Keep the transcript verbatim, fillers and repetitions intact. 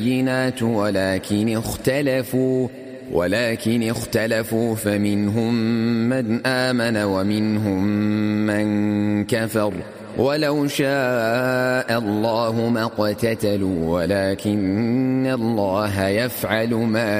بالبينات ولكن اختلفوا ولكن اختلفوا فمنهم من آمن ومنهم من كفر ولو شاء الله ما اقتتلوا ولكن الله يفعل ما